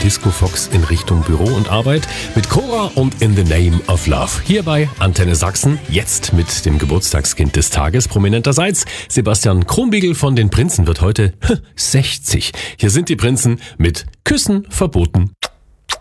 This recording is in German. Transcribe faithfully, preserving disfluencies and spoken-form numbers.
Disco Fox in Richtung Büro und Arbeit mit Cora und In the Name of Love. Hier bei Antenne Sachsen, jetzt mit dem Geburtstagskind des Tages, prominenterseits. Sebastian Krumbiegel von den Prinzen wird heute sechzig. Hier sind die Prinzen mit Küssen verboten.